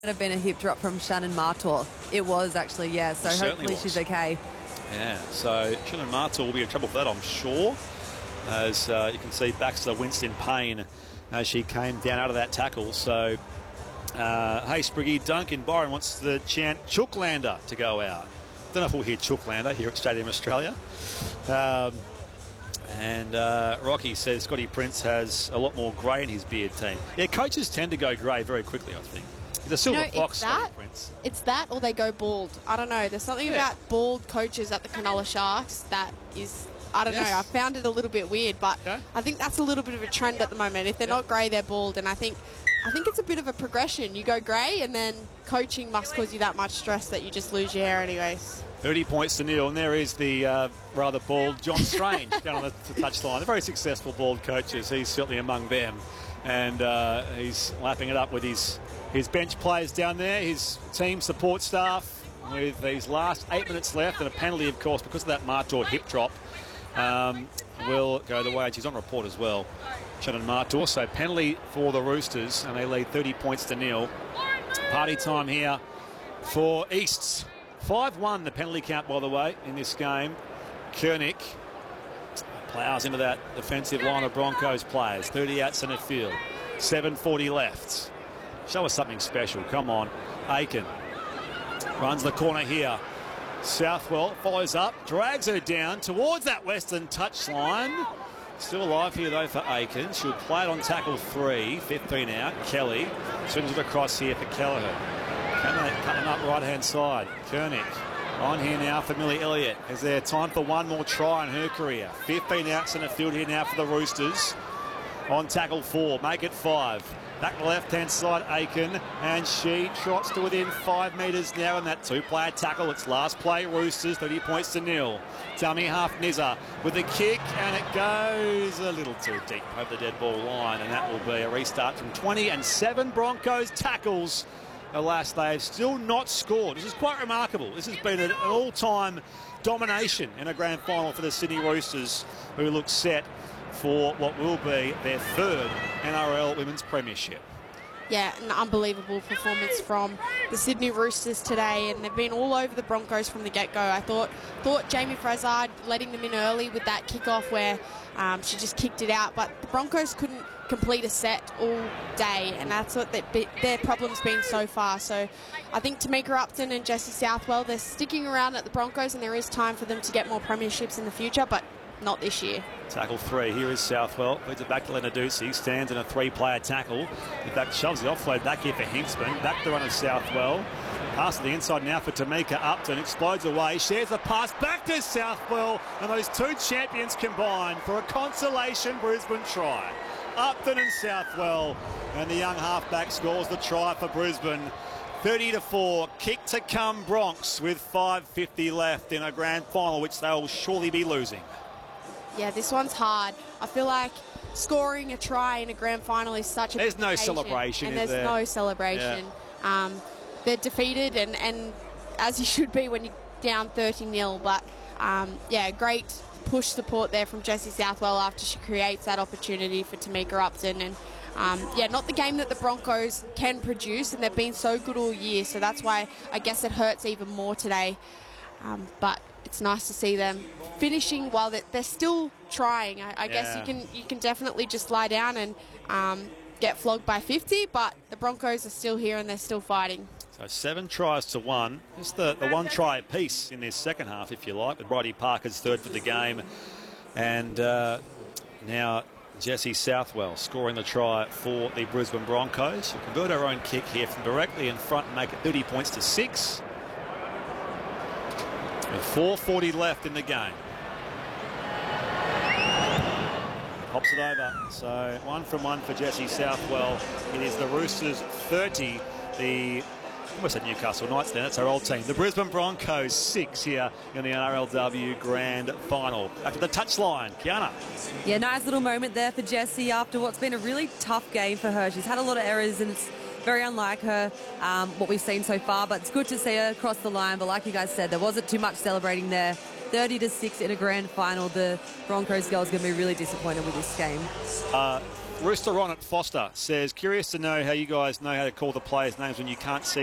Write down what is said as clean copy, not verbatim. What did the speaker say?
have been a hip drop from Shannon Martor. It was actually, yeah. So hopefully she's okay. Yeah, so Shannon Martor will be in trouble for that, I'm sure. As you can see, Baxter winced in pain as she came down out of that tackle. So, hey, Spriggy, Duncan Byron wants the chant Chooklander to go out. Don't know if we'll hear Chooklander here at Stadium Australia. And Rocky says Scotty Prince has a lot more grey in his beard team. Yeah, coaches tend to go grey very quickly, I think. The silver fox, Scotty Prince. It's that or they go bald. I don't know. There's something about bald coaches at the Cronulla Sharks that is... I don't know. I found it a little bit weird, but I think that's a little bit of a trend at the moment. If they're not grey, they're bald, and I think it's a bit of a progression. You go grey, and then coaching must cause you that much stress that you just lose your hair anyways. 30 points to nil, and there is the rather bald John Strange down on the touchline. They're very successful bald coaches. He's certainly among them, and he's lapping it up with his bench players down there, his team support staff, with these last 8 minutes left, and a penalty, of course, because of that Martor hip drop. Will go the way. She's on report as well, Shannon Martor. So penalty for the Roosters, and they lead 30 points to nil. Party time here for Easts. 5-1 the penalty count, by the way, in this game. Koenig ploughs into that defensive line of Broncos players. 30 out centre field. 7:40 left. Show us something special. Come on. Aiken runs the corner here. Southwell follows up, drags her down towards that Western touchline. Still alive here, though, for Aiken. She'll play it on tackle 3, 15 out. Kelly swings it across here for Kelleher. Cutting up right-hand side. Koenig on here now for Millie Elliott. Is there time for one more try in her career? 15 out centre field here now for the Roosters. On tackle 4, make it 5. Back to the left-hand side, Aiken, and she trots to within 5 metres now in that two-player tackle. It's last play, Roosters, 30 points to nil. Dummy half Nizza with the kick, and it goes a little too deep over the dead ball line, and that will be a restart from 20, and 7 Broncos tackles. Alas, they have still not scored. This is quite remarkable. This has been an all-time domination in a grand final for the Sydney Roosters, who look set for what will be their 3rd NRL Women's Premiership. Yeah, an unbelievable performance from the Sydney Roosters today, and they've been all over the Broncos from the get-go. I thought Jamie Frazzard letting them in early with that kick-off where she just kicked it out, but the Broncos couldn't complete a set all day, and that's what their problem's been so far. So I think Tamika Upton and Jessie Southwell, they're sticking around at the Broncos, and there is time for them to get more premierships in the future, but not this year. Tackle 3. Here is Southwell. Leads it back to Lenarduzzi. Stands in a 3-player tackle. In fact, shoves the offload back here for Hinksman. Back to run of Southwell. Pass to the inside now for Tamika Upton. Explodes away. Shares the pass back to Southwell. And those two champions combine for a consolation Brisbane try. Upton and Southwell. And the young halfback scores the try for Brisbane. 30-4, kick to come Bronx with 5:50 left in a grand final, which they'll surely be losing. Yeah, this one's hard. I feel like scoring a try in a grand final is such a There's no occasion, celebration, and is there's there? no celebration. Yeah. They're defeated, and as you should be when you're down 30-0. But yeah, great push support there from Jessie Southwell after she creates that opportunity for Tamika Upton. And yeah, not the game that the Broncos can produce, and they've been so good all year. So that's why I guess it hurts even more today. But it's nice to see them finishing while they're still trying. I guess you can definitely just lie down and get flogged by 50, but the Broncos are still here and they're still fighting. So 7 tries to 1. Just the one try apiece in this second half, if you like. With Bridie Parker's 3rd for the game. And now Jessie Southwell scoring the try for the Brisbane Broncos. She'll convert her own kick here from directly in front and make it 30 points to 6. With 4:40 left in the game. Pops it over. So 1 from 1 for Jessie Southwell. It is the Roosters 30. I almost said Newcastle Knights then. That's our old team. The Brisbane Broncos 6 here in the NRLW Grand Final. After the touchline, Kiana. Yeah, nice little moment there for Jessie after what's been a really tough game for her. She's had a lot of errors and it's very unlike her, what we've seen so far, but it's good to see her cross the line. But like you guys said, there wasn't too much celebrating there. 30-6 in a grand final. The Broncos girls are going to be really disappointed with this game. Rooster Ron at Foster says, curious to know how you guys know how to call the players' names when you can't see